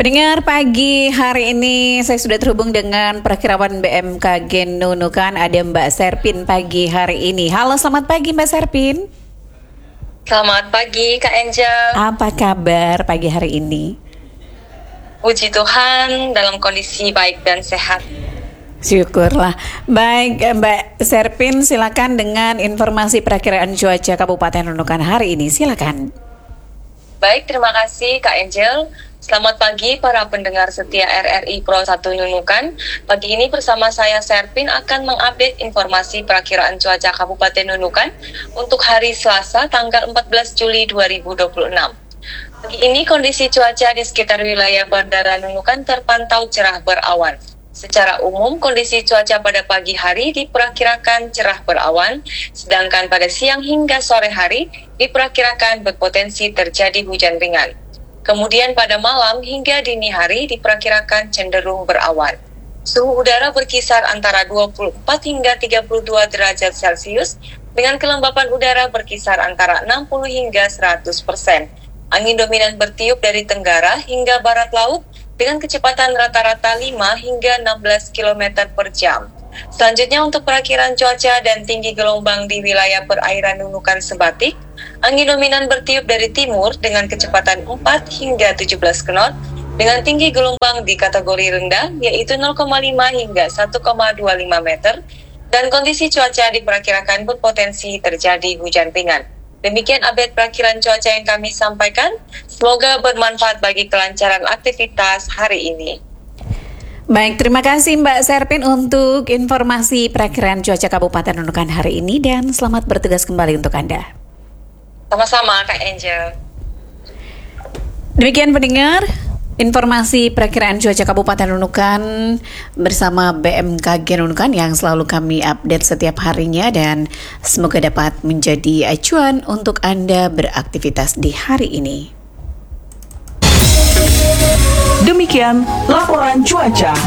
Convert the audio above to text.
Pendengar, pagi hari ini saya sudah terhubung dengan Perakirawan BMKG Nunukan. Ada Mbak Serpin pagi hari ini. Halo, selamat pagi Mbak Serpin. Selamat pagi Kak Angel. Apa kabar pagi hari ini? Puji Tuhan dalam kondisi baik dan sehat. Syukurlah. Baik Mbak Serpin, silakan dengan informasi perakiraan cuaca Kabupaten Nunukan hari ini. Silakan. Baik, terima kasih Kak Angel. Selamat pagi para pendengar setia RRI Pro 1 Nunukan. Pagi ini bersama saya Serpin akan mengupdate informasi perakiraan cuaca Kabupaten Nunukan untuk hari Selasa tanggal 14 Juli 2026. Pagi ini kondisi cuaca di sekitar wilayah Bandara Nunukan terpantau cerah berawan. Secara umum, kondisi cuaca pada pagi hari diperkirakan cerah berawan, sedangkan pada siang hingga sore hari diperkirakan berpotensi terjadi hujan ringan. Kemudian pada malam hingga dini hari diperkirakan cenderung berawan. Suhu udara berkisar antara 24 hingga 32 derajat Celcius, dengan kelembapan udara berkisar antara 60 hingga 100%. Angin dominan bertiup dari tenggara hingga barat laut, dengan kecepatan rata-rata 5 hingga 16 km per jam. Selanjutnya untuk perakiraan cuaca dan tinggi gelombang di wilayah perairan Nunukan Sebatik, angin dominan bertiup dari timur dengan kecepatan 4 hingga 17 knot, dengan tinggi gelombang di kategori rendah yaitu 0,5 hingga 1,25 meter, dan kondisi cuaca diperkirakan berpotensi terjadi hujan ringan. Demikian update perakiran cuaca yang kami sampaikan. Semoga bermanfaat bagi kelancaran aktivitas hari ini. Baik, terima kasih Mbak Serpin untuk informasi perakiraan cuaca Kabupaten Nunukan hari ini dan selamat bertugas kembali untuk Anda. Sama-sama Kak Angel. Demikian pendengar, informasi perakiraan cuaca Kabupaten Nunukan bersama BMKG Nunukan yang selalu kami update setiap harinya dan semoga dapat menjadi acuan untuk Anda beraktivitas di hari ini. Demikian laporan cuaca.